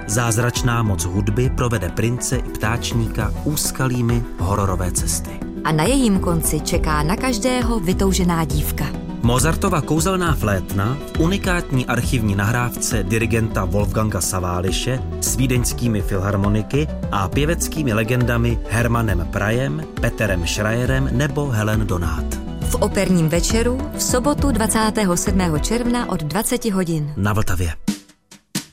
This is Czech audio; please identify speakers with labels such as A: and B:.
A: Zázračná moc hudby provede prince i ptáčníka úskalými hororové cesty.
B: A na jejím konci čeká na každého vytoužená dívka.
A: Mozartova kouzelná flétna v unikátní archivní nahrávce dirigenta Wolfganga Saváliše s vídeňskými filharmoniky a pěveckými legendami Hermannem Prajem, Peterem Schreierem nebo Helen Donát.
B: V operním večeru v sobotu 27. června od 20 hodin.
A: Na Vltavě.